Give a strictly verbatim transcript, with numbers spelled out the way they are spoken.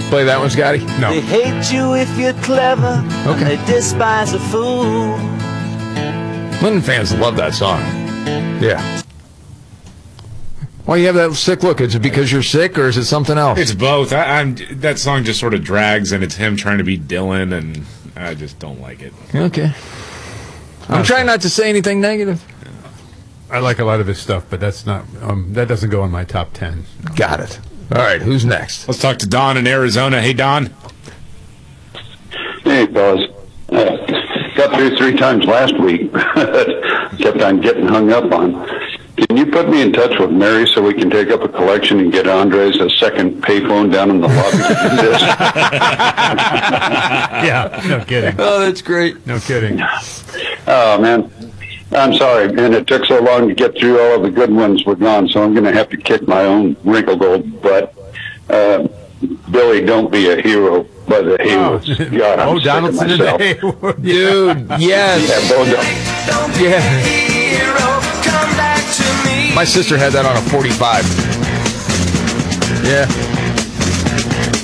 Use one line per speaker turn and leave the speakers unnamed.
Play that one, Scotty?
No.
They hate you if you're clever.
Okay.
And they despise a fool.
Lennon fans love that song. Yeah. Why you have that sick look? Is it because you're sick, or is it something else?
It's both. I, I'm that song just sort of drags, and it's him trying to be Dylan, and I just don't like it.
Okay. I'm trying not to say anything negative.
I like a lot of his stuff, but that's not um, that doesn't go in my top ten.
Got it. All right, who's next?
Let's talk to Don in Arizona. Hey, Don.
Hey, fellas. Uh, got through three times last week. Kept on getting hung up on. Can you put me in touch with Mary so we can take up a collection and get Andres a second payphone down in the lobby to do this?
Yeah, no kidding.
Oh, that's great.
No kidding.
Oh, man. I'm sorry, man. It took so long to get through all of the good ones were gone, so I'm going to have to kick my own wrinkled old butt. Uh, Billy, don't be a hero by the Haywards.
Oh,
God, I'm
oh
sick of
Donaldson and
myself.
the Haywards.
Dude, yes.
Yeah, Bo Don-
Yeah. My sister had that on a forty-five. Yeah.